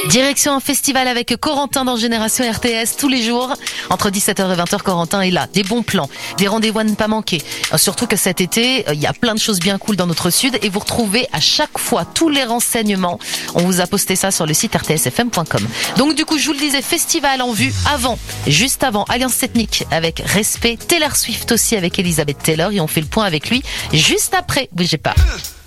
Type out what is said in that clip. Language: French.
Direction un festival avec Corentin dans Génération RTS tous les jours. Entre 17h et 20h, Corentin est là. Des bons plans, des rendez-vous à ne pas manquer. Surtout que cet été, il y a plein de choses bien cool dans notre sud et vous retrouvez à chaque fois tous les renseignements. On vous a posté ça sur le site rtsfm.com. Donc du coup, je vous le disais, festival en vue juste avant, Alliance Ethnique avec Respect, Taylor Swift aussi avec Elizabeth Taylor et on fait le point avec lui juste après. Bougez pas.